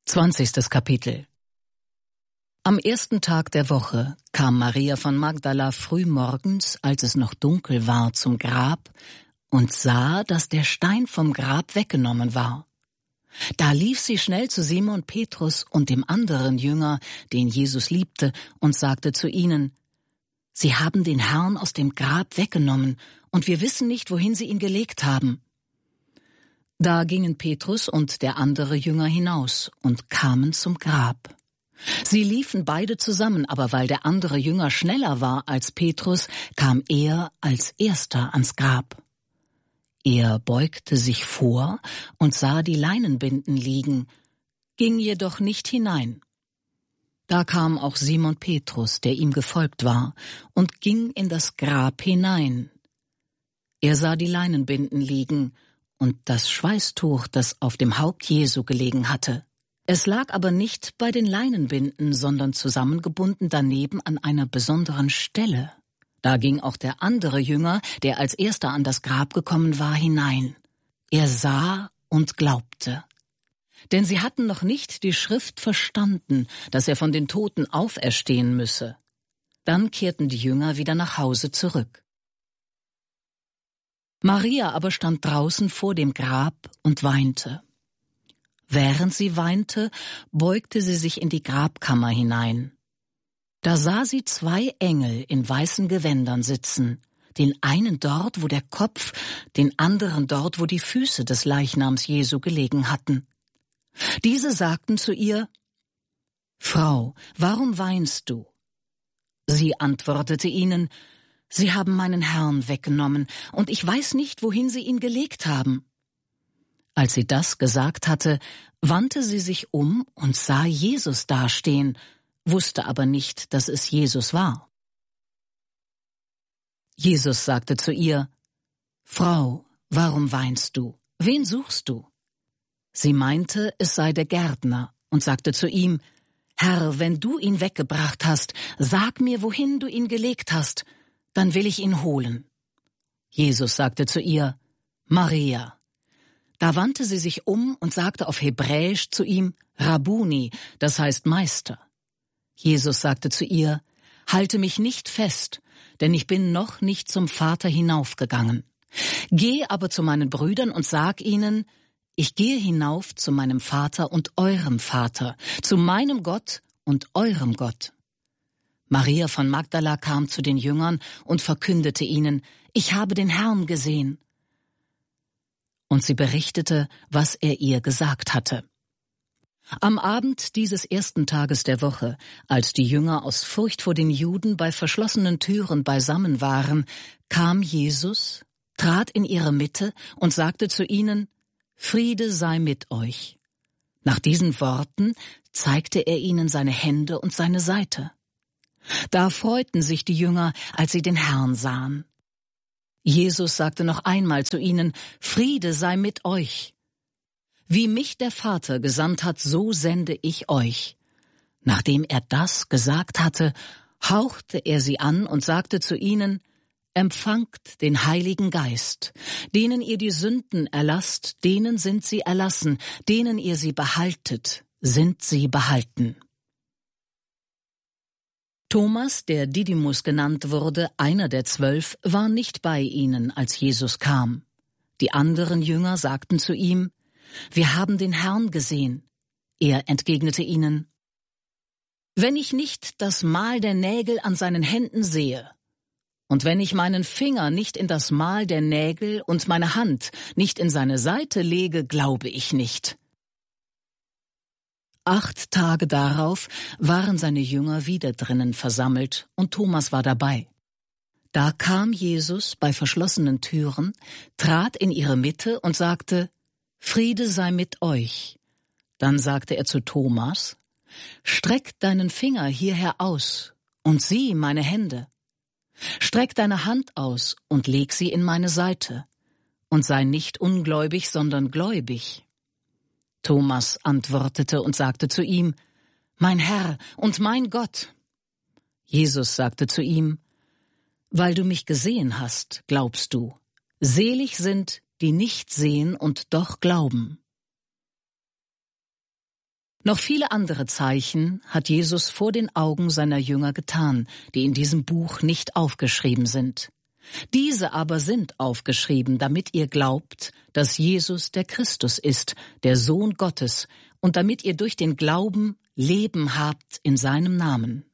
20. Kapitel. Am ersten Tag der Woche kam Maria von Magdala früh morgens, als es noch dunkel war, zum Grab und sah, dass der Stein vom Grab weggenommen war. Da lief sie schnell zu Simon Petrus und dem anderen Jünger, den Jesus liebte, und sagte zu ihnen: Sie haben den Herrn aus dem Grab weggenommen, und wir wissen nicht, wohin sie ihn gelegt haben. Da gingen Petrus und der andere Jünger hinaus und kamen zum Grab. Sie liefen beide zusammen, aber weil der andere Jünger schneller war als Petrus, kam er als erster ans Grab. Er beugte sich vor und sah die Leinenbinden liegen, ging jedoch nicht hinein. Da kam auch Simon Petrus, der ihm gefolgt war, und ging in das Grab hinein. Er sah die Leinenbinden liegen und das Schweißtuch, das auf dem Haupt Jesu gelegen hatte. Es lag aber nicht bei den Leinenbinden, sondern zusammengebunden daneben an einer besonderen Stelle. Da ging auch der andere Jünger, der als erster an das Grab gekommen war, hinein. Er sah und glaubte. Denn sie hatten noch nicht die Schrift verstanden, dass er von den Toten auferstehen müsse. Dann kehrten die Jünger wieder nach Hause zurück. Maria aber stand draußen vor dem Grab und weinte. Während sie weinte, beugte sie sich in die Grabkammer hinein. Da sah sie 2 Engel in weißen Gewändern sitzen, den einen dort, wo der Kopf, den anderen dort, wo die Füße des Leichnams Jesu gelegen hatten. Diese sagten zu ihr: Frau, warum weinst du? Sie antwortete ihnen: Sie haben meinen Herrn weggenommen, und ich weiß nicht, wohin sie ihn gelegt haben. Als sie das gesagt hatte, wandte sie sich um und sah Jesus dastehen, wusste aber nicht, dass es Jesus war. Jesus sagte zu ihr: Frau, warum weinst du? Wen suchst du? Sie meinte, es sei der Gärtner, und sagte zu ihm: Herr, wenn du ihn weggebracht hast, sag mir, wohin du ihn gelegt hast, dann will ich ihn holen. Jesus sagte zu ihr: Maria. Da wandte sie sich um und sagte auf Hebräisch zu ihm: Rabbuni, das heißt Meister. Jesus sagte zu ihr: Halte mich nicht fest, denn ich bin noch nicht zum Vater hinaufgegangen. Geh aber zu meinen Brüdern und sag ihnen: Ich gehe hinauf zu meinem Vater und eurem Vater, zu meinem Gott und eurem Gott. Maria von Magdala kam zu den Jüngern und verkündete ihnen: Ich habe den Herrn gesehen. Und sie berichtete, was er ihr gesagt hatte. Am Abend dieses ersten Tages der Woche, als die Jünger aus Furcht vor den Juden bei verschlossenen Türen beisammen waren, kam Jesus, trat in ihre Mitte und sagte zu ihnen: Friede sei mit euch. Nach diesen Worten zeigte er ihnen seine Hände und seine Seite. Da freuten sich die Jünger, als sie den Herrn sahen. Jesus sagte noch einmal zu ihnen: Friede sei mit euch. Wie mich der Vater gesandt hat, so sende ich euch. Nachdem er das gesagt hatte, hauchte er sie an und sagte zu ihnen: Empfangt den Heiligen Geist. Denen ihr die Sünden erlasst, denen sind sie erlassen. Denen ihr sie behaltet, sind sie behalten. Thomas, der Didymus genannt wurde, einer der 12, war nicht bei ihnen, als Jesus kam. Die anderen Jünger sagten zu ihm: Wir haben den Herrn gesehen. Er entgegnete ihnen: Wenn ich nicht das Mal der Nägel an seinen Händen sehe, und wenn ich meinen Finger nicht in das Mal der Nägel und meine Hand nicht in seine Seite lege, glaube ich nicht. 8 Tage darauf waren seine Jünger wieder drinnen versammelt, und Thomas war dabei. Da kam Jesus bei verschlossenen Türen, trat in ihre Mitte und sagte: Friede sei mit euch. Dann sagte er zu Thomas: Streck deinen Finger hierher aus und sieh meine Hände. Streck deine Hand aus und leg sie in meine Seite, und sei nicht ungläubig, sondern gläubig. Thomas antwortete und sagte zu ihm: Mein Herr und mein Gott. Jesus sagte zu ihm: Weil du mich gesehen hast, glaubst du. Selig sind, die nicht sehen und doch glauben. Noch viele andere Zeichen hat Jesus vor den Augen seiner Jünger getan, die in diesem Buch nicht aufgeschrieben sind. Diese aber sind aufgeschrieben, damit ihr glaubt, dass Jesus der Christus ist, der Sohn Gottes, und damit ihr durch den Glauben Leben habt in seinem Namen.